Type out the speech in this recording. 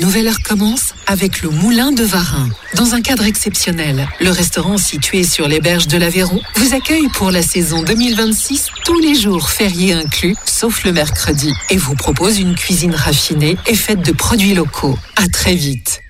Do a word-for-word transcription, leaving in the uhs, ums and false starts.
nouvelle heure commence avec le Moulin de Varin. Dans un cadre exceptionnel, le restaurant situé sur les berges de l'Aveyron vous accueille pour la saison deux mille vingt-six, tous les jours fériés inclus, sauf le mercredi, et vous propose une cuisine raffinée et faite de produits locaux. À très vite.